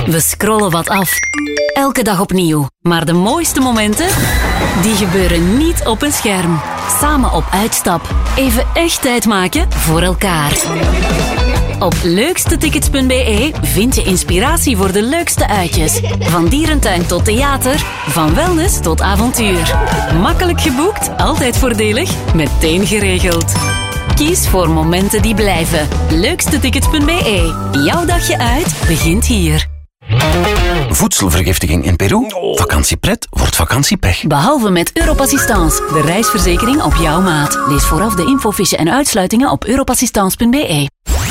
We scrollen wat af. Elke dag opnieuw. Maar de mooiste momenten, die gebeuren niet op een scherm. Samen op uitstap. Even echt tijd maken voor elkaar. Op leukstetickets.be vind je inspiratie voor de leukste uitjes. Van dierentuin tot theater, van wellness tot avontuur. Makkelijk geboekt, altijd voordelig, meteen geregeld. Kies voor momenten die blijven. Leukstetickets.be. Jouw dagje uit begint hier. Voedselvergiftiging in Peru? Vakantiepret wordt vakantiepech. Behalve met Europassistance, de reisverzekering op jouw maat. Lees vooraf de infofiche en uitsluitingen op europassistance.be.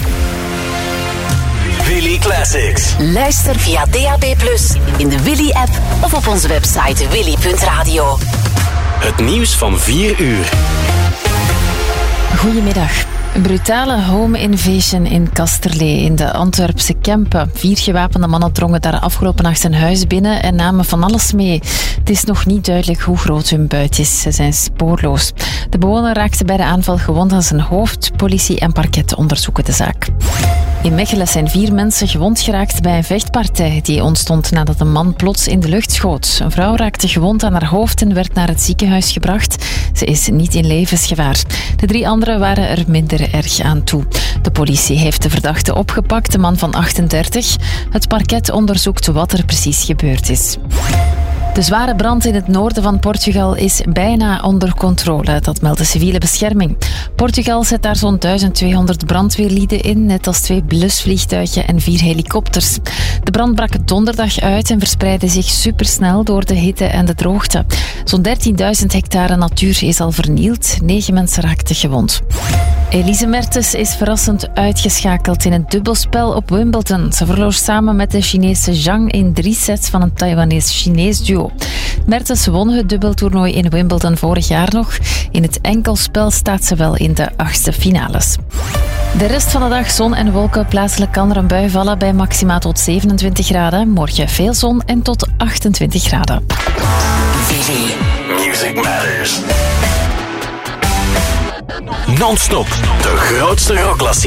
Willy Classics. Luister via DAB+, in de Willy-app of op onze website willy.radio. Het nieuws van 4 uur. Goedemiddag. Een brutale home invasion in Kasterlee in de Antwerpse Kempen. 4 gewapende mannen drongen daar afgelopen nacht een huis binnen en namen van alles mee. Het is nog niet duidelijk hoe groot hun buit is. Ze zijn spoorloos. De bewoner raakte bij de aanval gewond aan zijn hoofd. Politie en parket onderzoeken de zaak. In Mechelen zijn 4 mensen gewond geraakt bij een vechtpartij. Die ontstond nadat een man plots in de lucht schoot. Een vrouw raakte gewond aan haar hoofd en werd naar het ziekenhuis gebracht. Ze is niet in levensgevaar. De 3 anderen waren er minder erg aan toe. De politie heeft de verdachte opgepakt, de man van 38. Het parket onderzoekt wat er precies gebeurd is. De zware brand in het noorden van Portugal is bijna onder controle. Dat meldt de civiele bescherming. Portugal zet daar zo'n 1200 brandweerlieden in, net als 2 blusvliegtuigen en 4 helikopters. De brand brak donderdag uit en verspreidde zich supersnel door de hitte en de droogte. Zo'n 13.000 hectare natuur is al vernield. 9 mensen raakten gewond. Elise Mertens is verrassend uitgeschakeld in een dubbelspel op Wimbledon. Ze verloor samen met de Chinese Zhang in 3 sets van een Taiwanese-Chinees duo. Mertens won het dubbeltoernooi in Wimbledon vorig jaar nog. In het enkelspel staat ze wel in de 8e finales. De rest van de dag zon en wolken. Plaatselijk kan er een bui vallen bij maxima tot 27 graden. Morgen veel zon en tot 28 graden. Music Matters. Non-stop de grootste rockklassiekers.